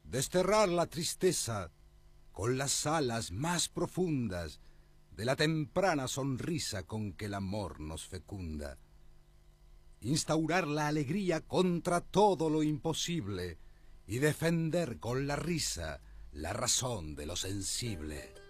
desterrar la tristeza con las alas más profundas de la temprana sonrisa con que el amor nos fecunda. Instaurar la alegría contra todo lo imposible y defender con la risa la razón de lo sensible.